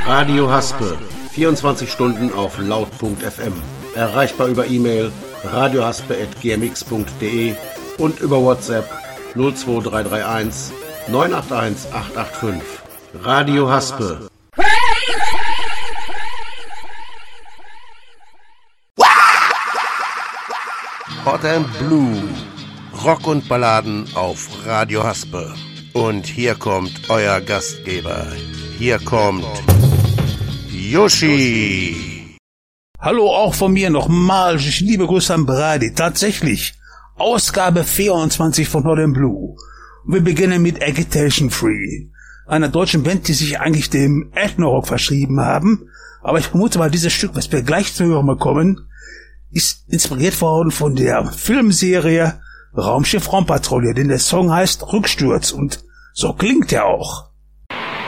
Radio Haspe, 24 Stunden auf laut.fm. Erreichbar über E-Mail radiohaspe@gmx.de und über WhatsApp 02331 981 885. Radio Haspe. Hot and Blue. Rock und Balladen auf Radio Haspe. Und hier kommt euer Gastgeber. Hier kommt Yoshi. Hallo auch von mir nochmal. Liebe Grüße an Brady. Tatsächlich. Ausgabe 24 von Hot and Blue. Wir beginnen mit Agitation Free. Einer deutschen Band, die sich eigentlich dem Ethno-Rock verschrieben haben. Aber ich vermute mal, dieses Stück, was wir gleich zu hören bekommen, ist inspiriert worden von der Filmserie Raumschiff Raumpatrouille, denn der Song heißt Rücksturz und so klingt er auch.